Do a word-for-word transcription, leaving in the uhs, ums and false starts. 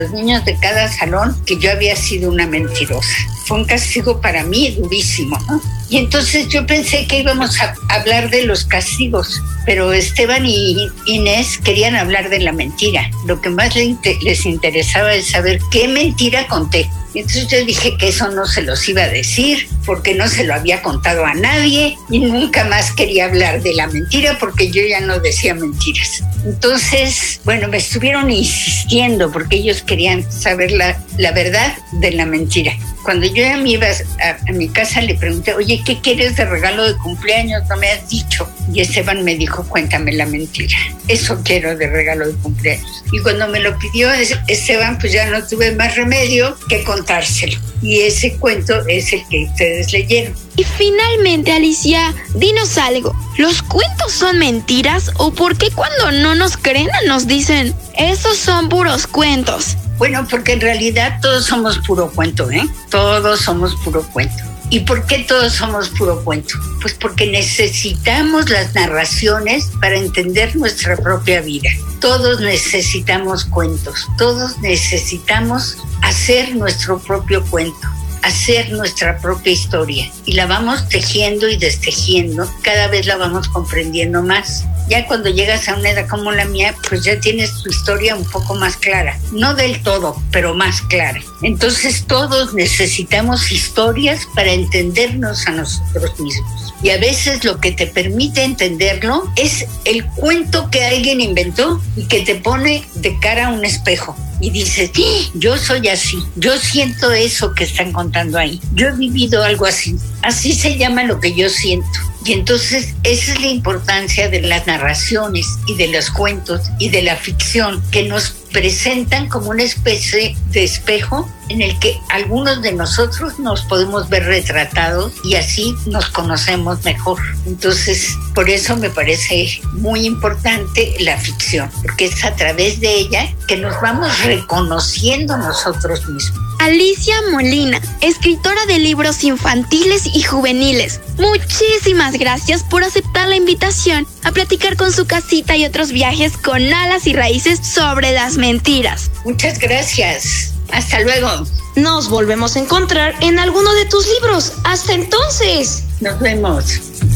los niños de cada salón que yo había sido una mentirosa. Fue un castigo para mí durísimo, ¿no? Y entonces yo pensé que íbamos a hablar de los castigos, pero Esteban y Inés querían hablar de la mentira. Lo que más les interesaba es saber qué mentira conté. Y entonces yo dije que eso no se los iba a decir porque no se lo había contado a nadie y nunca más quería hablar de la mentira porque yo ya no decía mentiras. Entonces, bueno, me estuvieron insistiendo porque ellos querían saber la, la verdad de la mentira. Cuando yo ya me iba a, a mi casa le pregunté, oye, ¿qué quieres de regalo de cumpleaños? No me has dicho. Y Esteban me dijo, cuéntame la mentira. Eso quiero de regalo de cumpleaños. Y cuando me lo pidió Esteban, pues ya no tuve más remedio que contárselo. Y ese cuento es el que ustedes leyeron. Y finalmente, Alicia, dinos algo. ¿Los cuentos son mentiras o por qué cuando no nos creen nos dicen, esos son puros cuentos? Bueno, porque en realidad todos somos puro cuento, ¿eh? Todos somos puro cuento. ¿Y por qué todos somos puro cuento? Pues porque necesitamos las narraciones para entender nuestra propia vida. Todos necesitamos cuentos, todos necesitamos hacer nuestro propio cuento, hacer nuestra propia historia. Y la vamos tejiendo y destejiendo, cada vez la vamos comprendiendo más. Ya cuando llegas a una edad como la mía, pues ya tienes tu historia un poco más clara. No del todo, pero más clara. Entonces todos necesitamos historias para entendernos a nosotros mismos. Y a veces lo que te permite entenderlo es el cuento que alguien inventó y que te pone de cara a un espejo. Y dices, ¡sí! Yo soy así, yo siento eso que están contando ahí. Yo he vivido algo así. Así se llama lo que yo siento. Y entonces esa es la importancia de las narraciones y de los cuentos y de la ficción que nos presentan como una especie de espejo en el que algunos de nosotros nos podemos ver retratados y así nos conocemos mejor. Entonces, por eso me parece muy importante la ficción, porque es a través de ella que nos vamos reconociendo nosotros mismos. Alicia Molina, escritora de libros infantiles y juveniles. Muchísimas gracias por aceptar la invitación a platicar con su casita y otros viajes con alas y raíces sobre las mentiras. Muchas gracias. Hasta luego. Nos volvemos a encontrar en alguno de tus libros. Hasta entonces. Nos vemos.